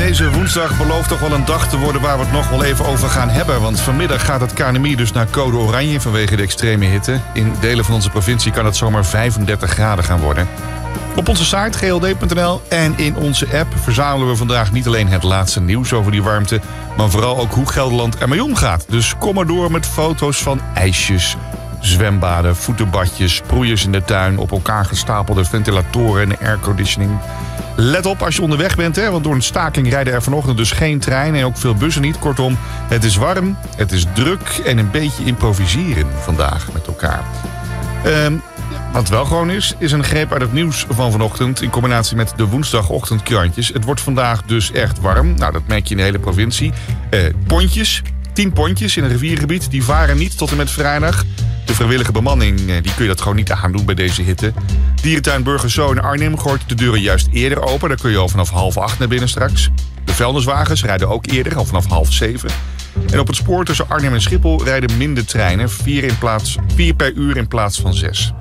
Deze woensdag belooft toch wel een dag te worden waar we het nog wel even over gaan hebben. Want vanmiddag gaat het KNMI dus naar code oranje vanwege de extreme hitte. In delen van onze provincie kan het zomaar 35 graden gaan worden. Op onze site gld.nl en in onze app verzamelen we vandaag niet alleen het laatste nieuws over die warmte, maar vooral ook hoe Gelderland ermee omgaat. Dus kom maar door met foto's van ijsjes, zwembaden, voetenbadjes, sproeiers in de tuin, op elkaar gestapelde ventilatoren en airconditioning. Let op als je onderweg bent, want door een staking rijden er vanochtend dus geen treinen en ook veel bussen niet. Kortom, het is warm, het is druk en een beetje improviseren vandaag met elkaar. Wat wel gewoon is een greep uit het nieuws van vanochtend in combinatie met de woensdagochtendkrantjes. Het wordt vandaag dus echt warm. Nou, dat merk je in de hele provincie. 10 pontjes in een riviergebied, die varen niet tot en met vrijdag. De vrijwillige bemanning, die kun je dat gewoon niet aandoen bij deze hitte. Dierentuin Burgerso in Arnhem gooit de deuren juist eerder open. Daar kun je al vanaf 7:30 naar binnen straks. De vuilniswagens rijden ook eerder, al vanaf 6:30. En op het spoor tussen Arnhem en Schiphol rijden minder treinen. 4 per uur in plaats van 6.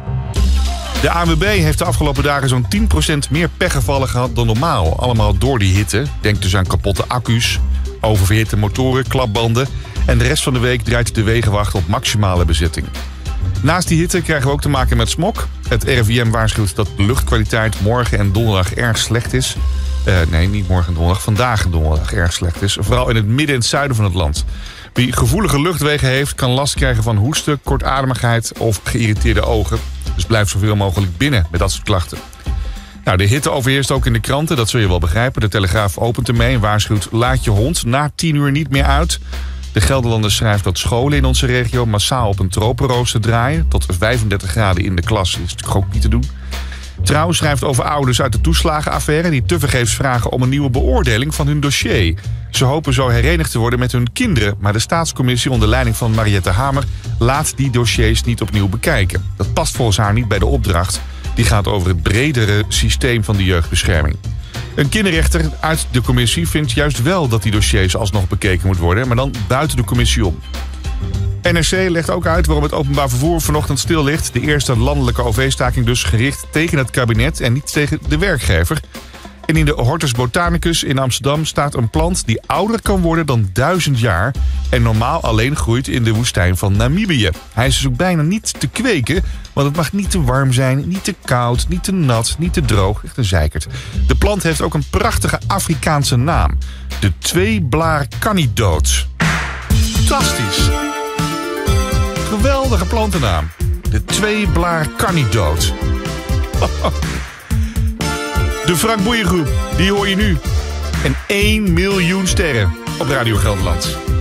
De ANWB heeft de afgelopen dagen zo'n 10% meer pechgevallen gehad dan normaal. Allemaal door die hitte. Denk dus aan kapotte accu's, oververhitte motoren, klapbanden. En de rest van de week draait de wegenwacht op maximale bezetting. Naast die hitte krijgen we ook te maken met smog. Het RIVM waarschuwt dat de luchtkwaliteit morgen en donderdag erg slecht is. Nee, niet morgen en donderdag. Vandaag en donderdag erg slecht is. Vooral in het midden en het zuiden van het land. Wie gevoelige luchtwegen heeft, kan last krijgen van hoesten, kortademigheid of geïrriteerde ogen. Dus blijf zoveel mogelijk binnen met dat soort klachten. Nou, de hitte overheerst ook in de kranten, dat zul je wel begrijpen. De Telegraaf opent ermee en waarschuwt: laat je hond na 10 uur niet meer uit. De Gelderlander schrijft dat scholen in onze regio massaal op een tropenrooster draaien. Tot 35 graden in de klas is natuurlijk ook niet te doen. Trouw schrijft over ouders uit de toeslagenaffaire die tevergeefs vragen om een nieuwe beoordeling van hun dossier. Ze hopen zo herenigd te worden met hun kinderen, maar de staatscommissie onder leiding van Mariette Hamer laat die dossiers niet opnieuw bekijken. Dat past volgens haar niet bij de opdracht. Die gaat over het bredere systeem van de jeugdbescherming. Een kinderrechter uit de commissie vindt juist wel dat die dossiers alsnog bekeken moet worden, maar dan buiten de commissie om. NRC legt ook uit waarom het openbaar vervoer vanochtend stil ligt. De eerste landelijke OV-staking dus gericht tegen het kabinet en niet tegen de werkgever. En in de Hortus Botanicus in Amsterdam staat een plant die ouder kan worden dan 1000 jaar... en normaal alleen groeit in de woestijn van Namibië. Hij is dus ook bijna niet te kweken, want het mag niet te warm zijn, niet te koud, niet te nat, niet te droog. Echt een zeikert. De plant heeft ook een prachtige Afrikaanse naam. De tweeblaar kannidood. Fantastisch. Geweldige plantennaam. De tweeblaar kannidood. De Frank Boeien Groep, die hoor je nu. En 1 miljoen sterren op Radio Gelderland.